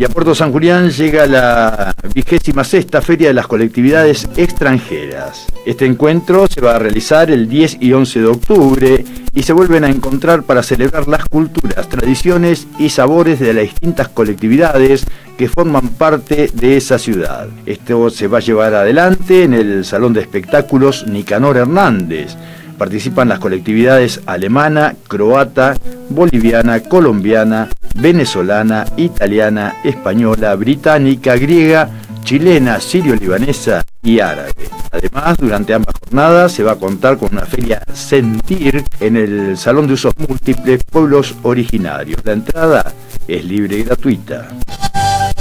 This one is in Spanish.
Y a Puerto San Julián llega la 26ª Feria de las Colectividades Extranjeras. Este encuentro se va a realizar el 10 y 11 de octubre y se vuelven a encontrar para celebrar las culturas, tradiciones y sabores de las distintas colectividades que forman parte de esa ciudad. Esto se va a llevar adelante en el Salón de Espectáculos Nicanor Hernández. Participan las colectividades alemana, croata, boliviana, colombiana, venezolana, italiana, española, británica, griega, chilena, sirio-libanesa y árabe. Además, durante ambas jornadas se va a contar con una feria Sentir en el Salón de Usos Múltiples Pueblos Originarios. La entrada es libre y gratuita.